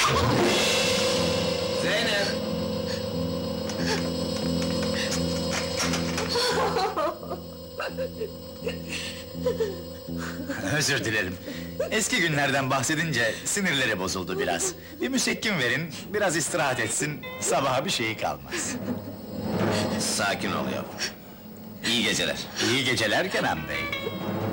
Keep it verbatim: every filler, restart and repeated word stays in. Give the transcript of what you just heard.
Zeynep! Özür dilerim. Eski günlerden bahsedince sinirleri bozuldu biraz. Bir müsekkim verin, biraz istirahat etsin, sabaha bir şeyi kalmaz. Sakin ol yavrum. İyi geceler. İyi geceler Kenan Bey.